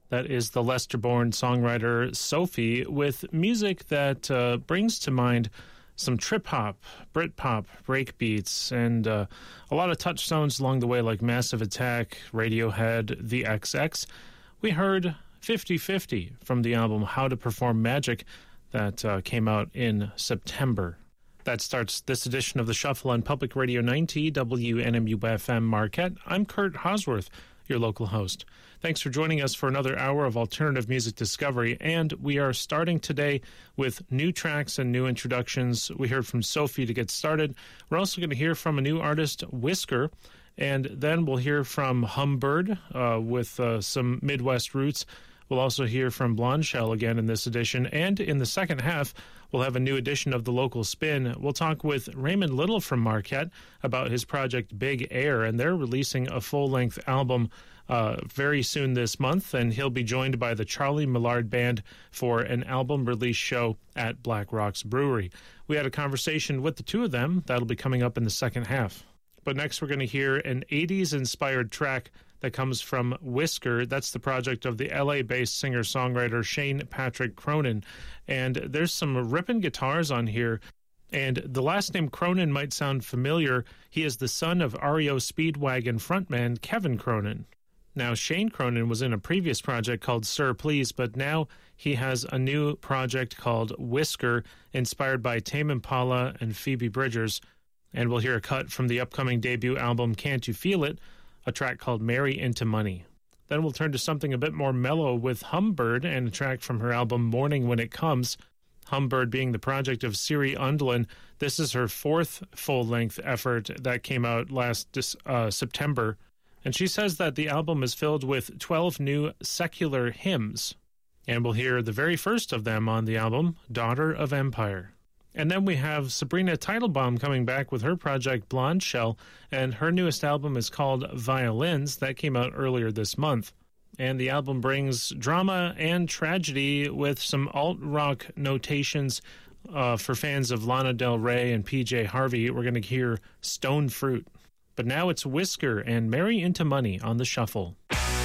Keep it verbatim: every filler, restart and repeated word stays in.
That is the Leicester-born songwriter Sophie with music that uh, brings to mind some trip-hop, Brit-pop, breakbeats, and uh, a lot of touchstones along the way like Massive Attack, Radiohead, The X X. We heard fifty fifty from the album How to Perform Magic that uh, came out in September. That starts this edition of The Shuffle on Public Radio ninety W N M U F M Marquette. I'm Kurt Hosworth, your local host. Thanks for joining us for another hour of alternative music discovery, and we are starting today with new tracks and new introductions. We heard from Sophie to get started. We're also going to hear from a new artist, Whisker, and then we'll hear from Humbird uh, with uh, some Midwest roots. We'll also hear from Blondshell again in this edition, and in the second half, we'll have a new edition of The Local Spin. We'll talk with Raymond Little from Marquette about his project Big Air, and they're releasing a full-length album uh, very soon this month, and he'll be joined by the Charlie Millard Band for an album release show at Black Rocks Brewery. We had a conversation with the two of them. That'll be coming up in the second half. But next we're going to hear an eighties-inspired track that comes from Whisker. That's the project of the L A-based singer-songwriter Shane Patrick Cronin. And there's some ripping guitars on here. And the last name Cronin might sound familiar. He is the son of R E O Speedwagon frontman Kevin Cronin. Now, Shane Cronin was in a previous project called Sir Please, but now he has a new project called Whisker, inspired by Tame Impala and Phoebe Bridgers. And we'll hear a cut from the upcoming debut album Can't You Feel It, a track called Marry Into Money. Then we'll turn to something a bit more mellow with Humbird and a track from her album Morning When It Comes. Humbird being the project of Siri Undlin. This is her fourth full-length effort that came out last uh, September. And she says that the album is filled with twelve new secular hymns. And we'll hear the very first of them on the album, Daughter of Empire. And then we have Sabrina Teitelbaum coming back with her project Blondshell, and her newest album is called Violins. That came out earlier this month. And the album brings drama and tragedy with some alt-rock notations uh, for fans of Lana Del Rey and P J Harvey. We're going to hear Stone Fruit. But now it's Whisker and Marry Into Money on The Shuffle.